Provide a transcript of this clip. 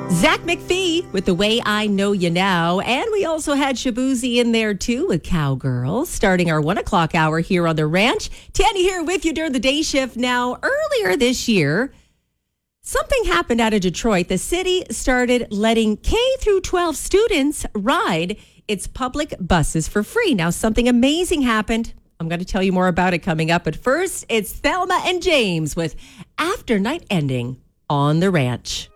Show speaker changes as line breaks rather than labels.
Zach McPhee with The Way I Know You Now. And we also had Shabuzi in there too with Cowgirl, starting our 1 o'clock hour here on the ranch. Tanny here with you during the day shift. Now, earlier this year, something happened out of Detroit. The city started letting K through 12 students ride its public buses for free. Now, something amazing happened. I'm going to tell you more about it coming up. But first, it's Thelma and James with After Night Ending on the ranch.